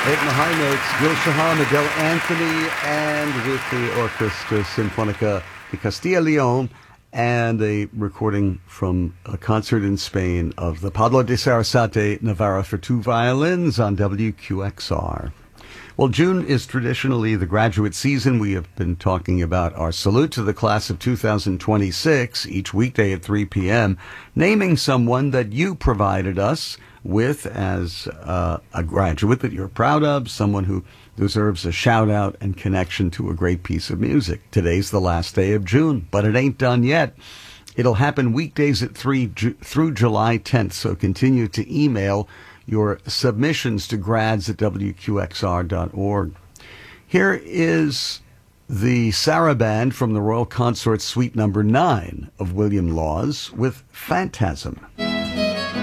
Hitting the high notes, Gil Shahan, Adele Anthony, and with the Orchestra Sinfonica de Castilla León, and a recording from a concert in Spain of the Pablo de Sarasate Navarra for two violins on WQXR. Well, June is traditionally the graduate season. We have been talking about our salute to the class of 2026 each weekday at 3 p.m., naming someone that you provided us with as a graduate that you're proud of, someone who deserves a shout out and connection to a great piece of music. Today's the last day of June, but it ain't done yet. It'll happen weekdays at 3 through July 10th, so continue to email your submissions to grads@wqxr.org. Here is the Saraband from the Royal Consort Suite number 9 of William Laws with Phantasm.